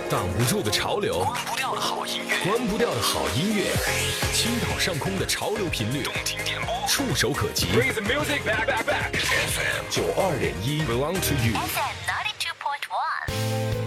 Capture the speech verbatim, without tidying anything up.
挡不住的潮流， 关不掉的好音乐， 关不掉的好音乐，青岛上空的潮流频率， 动听点播， 触手可及。 Bring the music back back back，F M 九二点一 belong to you。 F M ninety two point one。